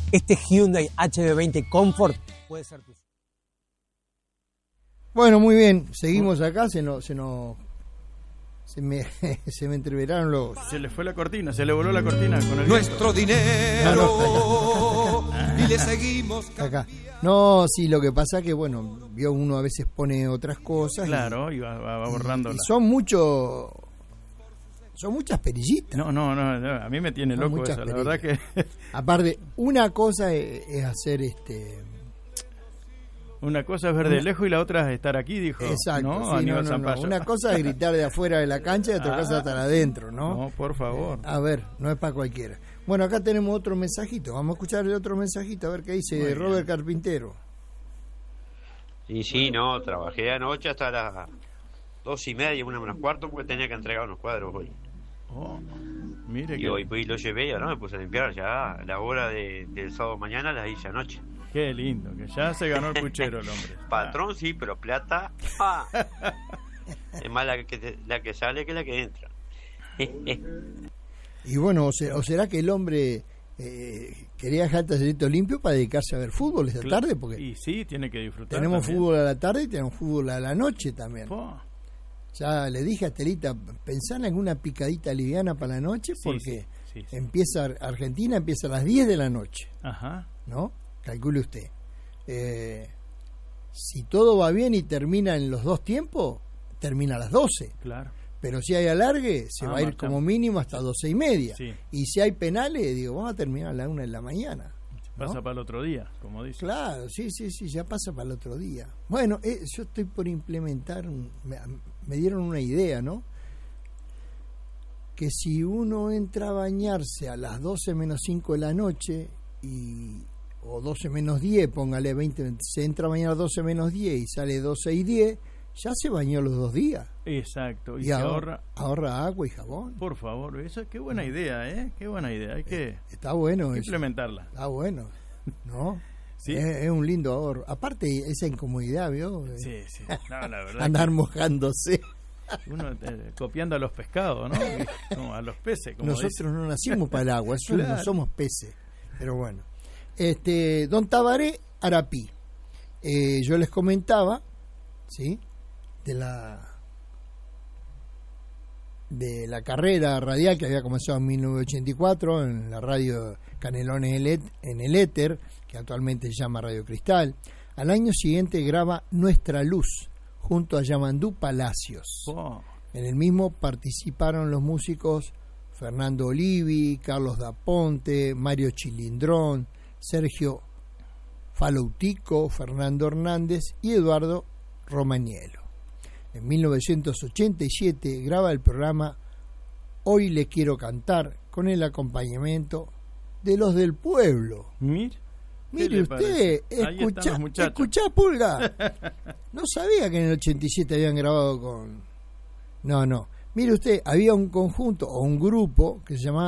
este Hyundai HB20 Comfort puede ser tuyo. Bueno, muy bien, seguimos acá, se me entreveraron los... Se le fue la cortina, se le voló la cortina con el Nuestro dinero y le seguimos acá. No, sí, lo que pasa que, bueno, vio uno a veces pone otras cosas. Claro, y va borrando. Y son muchas perillitas. No, a mí me tiene loco eso, la verdad que... Aparte, una cosa es hacer Una cosa es ver de lejos y la otra es estar aquí, dijo. Exacto, ¿no? Sí, no. Una cosa es gritar de afuera de la cancha y otra cosa es estar adentro, ¿no? No, por favor. A ver, no es para cualquiera. Bueno, acá tenemos otro mensajito. Vamos a escuchar el otro mensajito, a ver qué dice Robert Carpintero. Sí, no, trabajé anoche hasta las 2:30, 1:45, porque tenía que entregar unos cuadros hoy. Mire y hoy lo llevé, ¿no? Me puse a limpiar ya la hora del sábado mañana, las hice anoche. Qué lindo, que ya se ganó el puchero el hombre. Patrón, sí, pero plata, es más la que sale que la que entra. Y bueno, o será que el hombre quería dejar el tallerito limpio para dedicarse a ver fútbol esta tarde, porque y sí, tiene que disfrutar. Tenemos también fútbol a la tarde y tenemos fútbol a la noche también. Ya le dije a Estelita, pensá en alguna picadita liviana para la noche, porque empieza Argentina empieza a las 10 de la noche. Ajá. ¿No? Calcule usted. Si todo va bien y termina en los dos tiempos, termina a las 12. Claro. Pero si hay alargue, se va a ir como mínimo hasta 12:30. Sí. Y si hay penales, digo, vamos a terminar a la 1 de la mañana. ¿no? Pasa para el otro día, como dice. Claro, sí, ya pasa para el otro día. Bueno, yo estoy por implementar, me dieron una idea, ¿no? Que si uno entra a bañarse a las 12 menos 5 de la noche, o 12 menos 10, póngale 20, se entra a bañar a 12 menos 10 y sale 12:10, ya se bañó los 2 días. Exacto. Y se ahorra agua y jabón. Por favor, eso qué buena idea, ¿eh? Qué buena idea. Hay que está bueno implementarla. Está bueno, ¿no? Sí. Es un lindo ahorro. Aparte, esa incomodidad, ¿vio? Sí. No, la verdad. Andar mojándose. Uno copiando a los pescados, ¿no? Como a los peces. Como nosotros dicen. no nacimos para el agua, Claro. No somos peces. Pero bueno. Don Tabaré Arapí. Yo les comentaba, ¿sí? De la carrera radial que había comenzado en 1984 en la radio Canelones en el éter, que actualmente se llama Radio Cristal. Al año siguiente graba Nuestra Luz junto a Yamandú Palacios. En el mismo participaron los músicos Fernando Olivi, Carlos Daponte, Mario Chilindrón, Sergio Faloutico, Fernando Hernández y Eduardo Romagnolo. En 1987 graba el programa Hoy le quiero cantar con el acompañamiento de Los del Pueblo. Mire usted, escuchá Pulga. No sabía que en el 87 habían grabado con... No. Mire usted, había un conjunto o un grupo que se llamaba